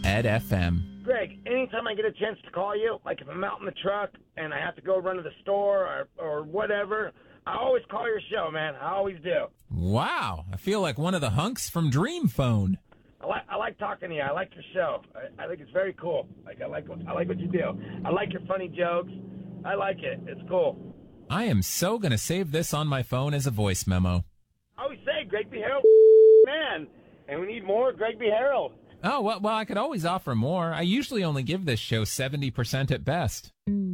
Ed FM. Greg, anytime I get a chance to call you, like if I'm out in the truck and I have to go run to the store or whatever, I always call your show, man. I always do. Wow, I feel like one of the hunks from Dream Phone. I like talking to you. I like your show. I think it's very cool. Like I like what you do. I like your funny jokes. I like it. It's cool. I am so going to save this on my phone as a voice memo. I always say Greg B. Harold, man. And we need more Greg B. Harold. Oh, well, I could always offer more. I usually only give this show 70% at best.